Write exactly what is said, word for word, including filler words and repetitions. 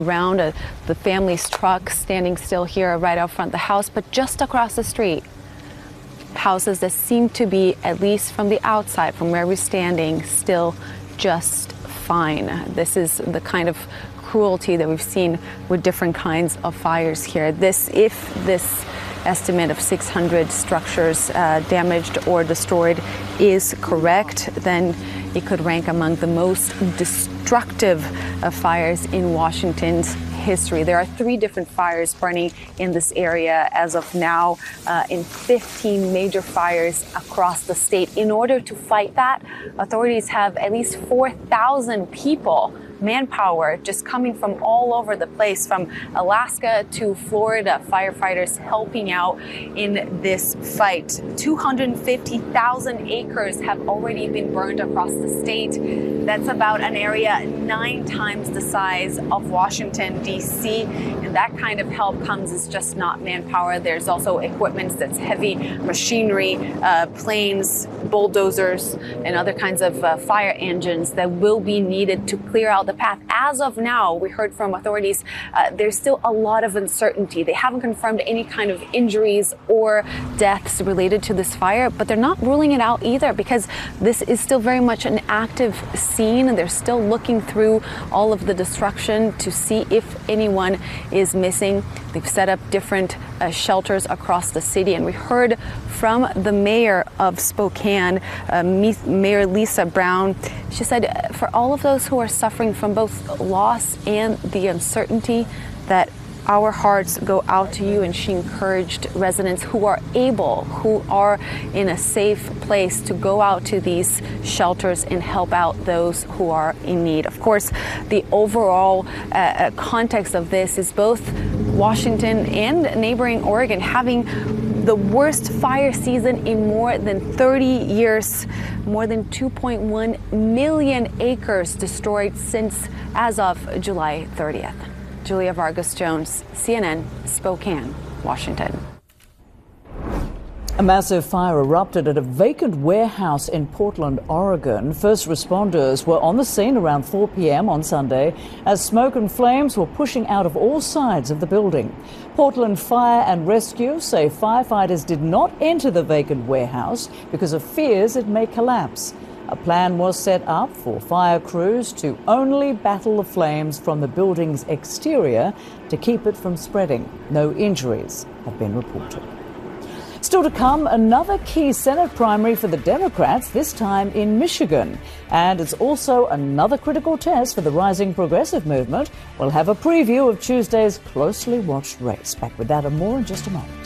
Around uh, the family's truck standing still here right out front of the house, but just across the street, houses that seem to be, at least from the outside, from where we're standing, still just fine. This is the kind of cruelty that we've seen with different kinds of fires here. This, if this estimate of six hundred structures uh, damaged or destroyed is correct, then it could rank among the most destructive uh, fires in Washington's history. There are three different fires burning in this area as of now, uh, in fifteen major fires across the state. In order to fight that, authorities have at least four thousand people, manpower, just coming from all over the place, from Alaska to Florida, firefighters helping out in this fight. two hundred fifty thousand acres have already been burned across the state. That's about an area nine times the size of Washington, D C, and that kind of help comes is just not manpower. There's also equipment that's heavy machinery, uh, planes, bulldozers, and other kinds of uh, fire engines that will be needed to clear out the path. As of now, we heard from authorities, uh, there's still a lot of uncertainty. They haven't confirmed any kind of injuries or deaths related to this fire, but they're not ruling it out either, because this is still very much an active scene, and they're still looking through all of the destruction to see if anyone is missing. They've set up different uh, shelters across the city, and we heard from the mayor of Spokane, uh, Mayor Lisa Brown. She said, for all of those who are suffering from both loss and the uncertainty, that our hearts go out to you, and she encouraged residents who are able, who are in a safe place, to go out to these shelters and help out those who are in need. Of course, the overall uh, context of this is both Washington and neighboring Oregon having the worst fire season in more than thirty years. More than two point one million acres destroyed since as of July thirtieth. Julia Vargas Jones, C N N, Spokane, Washington. A massive fire erupted at a vacant warehouse in Portland, Oregon. First responders were on the scene around four p m on Sunday as smoke and flames were pushing out of all sides of the building. Portland Fire and Rescue say firefighters did not enter the vacant warehouse because of fears it may collapse. A plan was set up for fire crews to only battle the flames from the building's exterior to keep it from spreading. No injuries have been reported. Still to come, another key Senate primary for the Democrats, this time in Michigan. And it's also another critical test for the rising progressive movement. We'll have a preview of Tuesday's closely watched race. Back with that and more in just a moment.